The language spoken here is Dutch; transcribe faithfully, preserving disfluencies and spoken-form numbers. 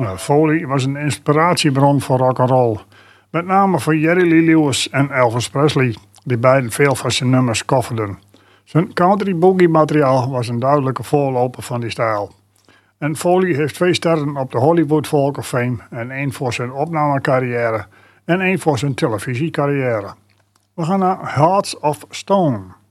Uh, Foley was een inspiratiebron voor rock'n'roll. Met name voor Jerry Lee Lewis en Elvis Presley, die beiden veel van zijn nummers kofferden. Zijn country boogie materiaal was een duidelijke voorloper van die stijl. En Foley heeft twee sterren op de Hollywood Walk of Fame en één voor zijn opnamecarrière en één voor zijn televisiecarrière. We gaan naar Hearts of Stone.